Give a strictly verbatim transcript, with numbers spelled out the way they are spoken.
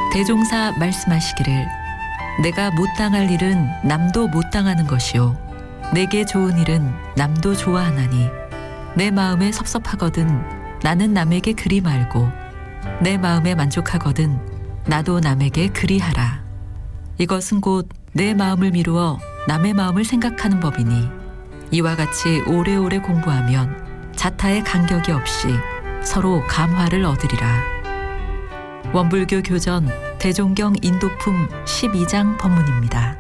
대종사 말씀하시기를 내가 못 당할 일은 남도 못 당하는 것이요 내게 좋은 일은 남도 좋아하나니 내 마음에 섭섭하거든 나는 남에게 그리 말고 내 마음에 만족하거든 나도 남에게 그리 하라. 이것은 곧 내 마음을 미루어 남의 마음을 생각하는 법이니 이와 같이 오래오래 공부하면 자타의 간격이 없이 서로 감화를 얻으리라. 원불교 교전 대종경 인도품 십이 장 법문입니다.